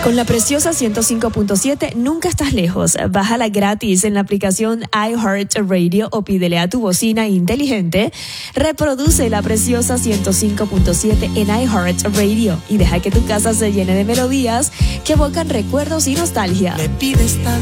Con la Preciosa 105.7 nunca estás lejos. Bájala gratis en la aplicación iHeartRadio o pídele a tu bocina inteligente. Reproduce la Preciosa 105.7 en iHeartRadio y deja que tu casa se llene de melodías que evocan recuerdos y nostalgia. Me pides